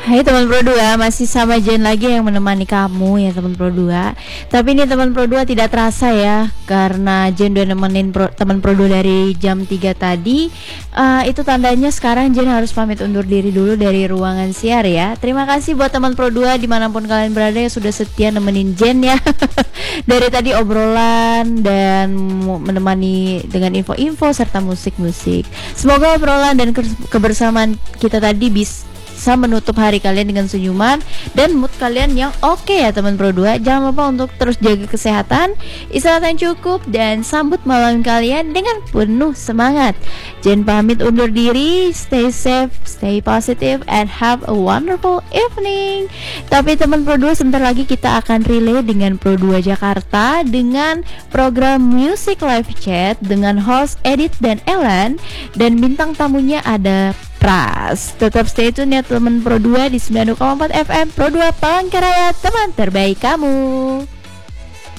Hai teman Pro 2, masih sama Jen lagi yang menemani kamu ya teman Pro 2. Tapi ini teman Pro 2 tidak terasa ya, karena Jen udah nemenin teman Pro 2 dari jam 3 tadi. Itu tandanya sekarang Jen harus pamit undur diri dulu dari ruangan siar ya. Terima kasih buat teman Pro 2 dimanapun kalian berada yang sudah setia nemenin Jen ya. Dari tadi obrolan dan menemani dengan info-info serta musik-musik. Semoga obrolan dan kebersamaan kita tadi bisa menutup hari kalian dengan senyuman dan mood kalian yang oke ya teman Pro 2. Jangan lupa untuk terus jaga kesehatan, istirahat yang cukup, dan sambut malam kalian dengan penuh semangat. Jen pamit undur diri, stay safe, stay positive, and have a wonderful evening. Tapi teman Pro 2, sebentar lagi kita akan relay dengan Pro 2 Jakarta dengan program Music Live Chat dengan host Edit dan Ellen, dan bintang tamunya ada Pras. Tetap stay tune ya teman Pro 2 di 92,4 FM Pro 2 Palangkaraya, teman terbaik kamu.